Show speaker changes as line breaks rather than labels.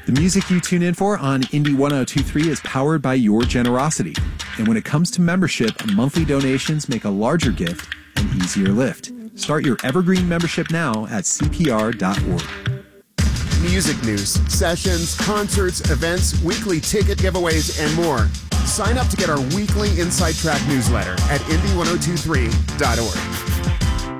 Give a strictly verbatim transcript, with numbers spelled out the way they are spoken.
The music you tune in for on Indie ten twenty-three is powered by your generosity. And when it comes to membership, monthly donations make a larger gift an easier lift. Start your Evergreen membership now at C P R dot org.
Music news, sessions, concerts, events, weekly ticket giveaways, and more. Sign up to get our weekly Inside Track newsletter at Indie ten twenty-three dot org.